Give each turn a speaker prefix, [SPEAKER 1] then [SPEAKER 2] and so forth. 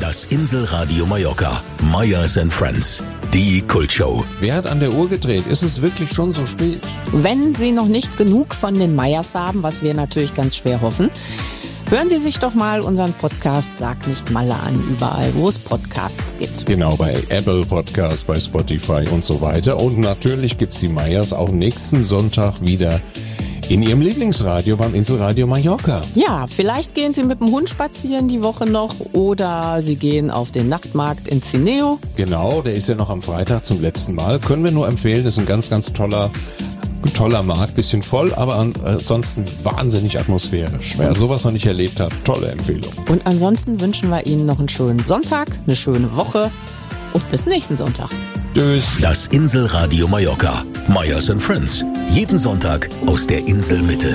[SPEAKER 1] Das Inselradio Mallorca. Meyers & Friends. Die Kultshow.
[SPEAKER 2] Wer hat an der Uhr gedreht? Ist es wirklich schon so spät?
[SPEAKER 3] Wenn Sie noch nicht genug von den Meyers haben, was wir natürlich ganz schwer hoffen, hören Sie sich doch mal unseren Podcast Sag nicht Malle an, überall, wo es Podcasts gibt.
[SPEAKER 2] Genau, bei Apple Podcasts, bei Spotify und so weiter. Und natürlich gibt's die Meyers auch nächsten Sonntag wieder in Ihrem Lieblingsradio beim Inselradio Mallorca.
[SPEAKER 3] Ja, vielleicht gehen Sie mit dem Hund spazieren die Woche noch oder Sie gehen auf den Nachtmarkt in Cineo.
[SPEAKER 2] Genau, der ist ja noch am Freitag zum letzten Mal. Können wir nur empfehlen, ist ein ganz, ganz toller Markt, bisschen voll, aber ansonsten wahnsinnig atmosphärisch. Wer sowas noch nicht erlebt hat, tolle Empfehlung.
[SPEAKER 3] Und ansonsten wünschen wir Ihnen noch einen schönen Sonntag, eine schöne Woche und bis nächsten Sonntag.
[SPEAKER 2] Tschüss.
[SPEAKER 1] Das Inselradio Mallorca. Meyers & Friends. Jeden Sonntag aus der Inselmitte.